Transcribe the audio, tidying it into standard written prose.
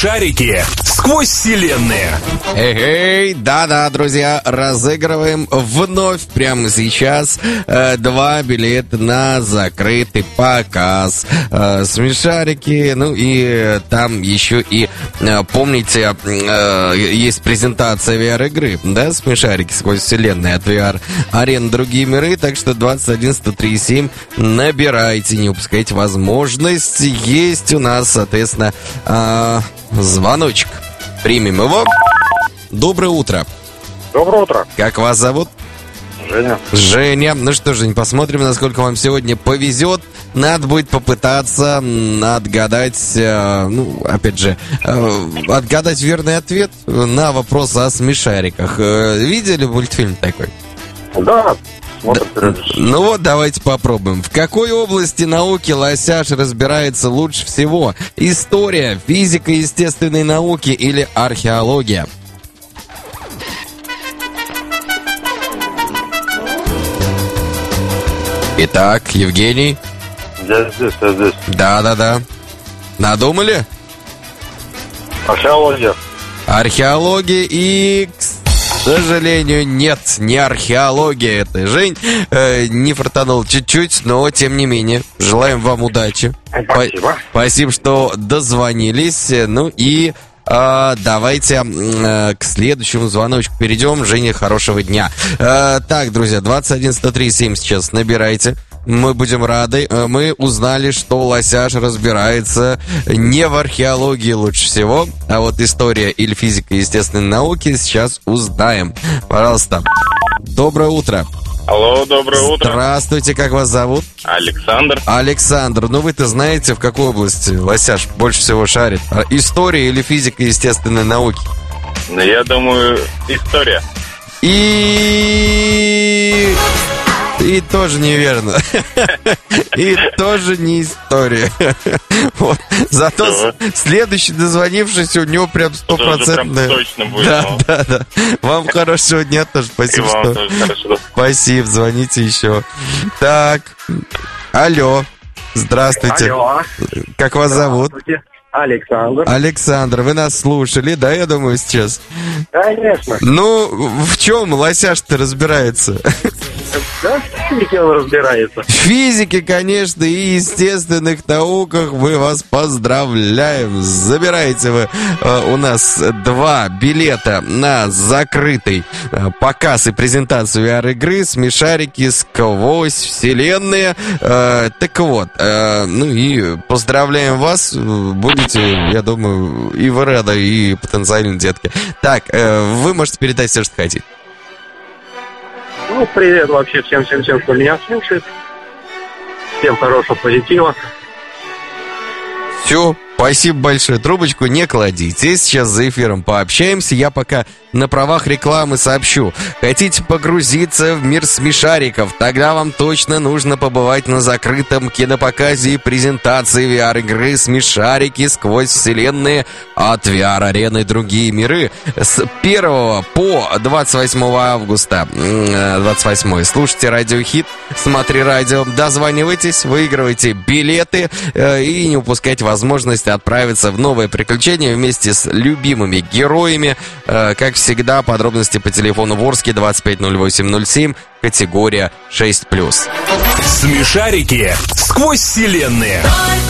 Смешарики сквозь вселенные. Эй, да-да, друзья, разыгрываем вновь прямо сейчас 2 билета на закрытый показ. Смешарики, ну и там еще и, помните, есть презентация VR-игры, да, Смешарики сквозь вселенные от VR-арен другие миры, так что 21-103-7 набирайте, не упускайте возможность. Есть у нас, соответственно, звоночек. Примем его. Доброе утро. Доброе утро. Как вас зовут? Женя. Женя. Ну что, Жень, посмотрим, насколько вам сегодня повезет. Надо будет попытаться отгадать, опять же, отгадать верный ответ на вопрос о смешариках. Видели мультфильм такой? Да. Ну вот, давайте попробуем. В какой области науки Лосяш разбирается лучше всего? История, физика естественной науки или археология? Итак, Евгений. Я здесь. Да. Надумали? Археология. Археология и... К сожалению, нет, не археология это. Жень не фартанул чуть-чуть, но тем не менее. Желаем вам удачи. Спасибо. Спасибо, что дозвонились. Ну и давайте к следующему звоночку перейдем. Женя, хорошего дня. Так, друзья, 21-103-7 сейчас набирайте. Мы будем рады. Мы узнали, что Лосяш разбирается не в археологии лучше всего, а вот история или физика естественной науки сейчас узнаем. Пожалуйста. Доброе утро. Алло, доброе утро. Здравствуйте, как вас зовут? Александр. Александр, ну вы-то знаете, в какой области Лосяш больше всего шарит? История или физика естественной науки? Ну, я думаю, история. И тоже неверно. И тоже не история. Вот. Зато следующий дозвонившийся, у него прям 100%. Точно будет. Да. Вам хорошего дня тоже. Спасибо, что... Спасибо, звоните еще. Так. Алло. Здравствуйте. Алло. Как вас зовут? Александр. Александр, вы нас слушали, да, я думаю, сейчас? Конечно. Ну, в чем Лосяш-то разбирается? Да, в физике он разбирается. В физике, конечно, и естественных науках мы вас поздравляем. Забираете вы у нас 2 билета на закрытый показ и презентацию VR-игры «Смешарики сквозь вселенные». Так вот, ну и поздравляем вас. Будете, я думаю, и вы рады, и потенциальные детки. Так, вы можете передать все, что хотите. Ну, привет вообще всем, кто меня слушает. Всем хорошего позитива. Все, спасибо большое. Трубочку не кладите. Сейчас за эфиром пообщаемся. Я пока на правах рекламы сообщу. Хотите погрузиться в мир смешариков? Тогда вам точно нужно побывать на закрытом кинопоказе и презентации VR-игры «Смешарики сквозь вселенные» от VR-арены «Другие миры». С 1 по 28 августа 28 слушайте радиохит, смотри радио, дозванивайтесь, выигрывайте билеты и не упускайте возможность отправиться в новое приключение вместе с любимыми героями. Как всегда, подробности по телефону Ворске 250807, категория 6+. Смешарики сквозь вселенные.